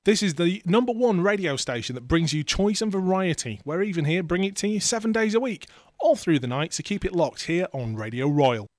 This is the number one radio station that brings you choice and variety. We're even here bringing it to you 7 days a week, all through the night, so keep it locked here on Radio Royal.